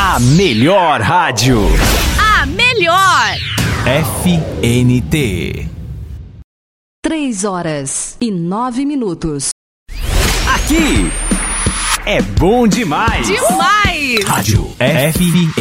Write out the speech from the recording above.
A melhor rádio. A melhor. FNT. 3h09. Aqui é bom demais. Demais. Rádio FNT.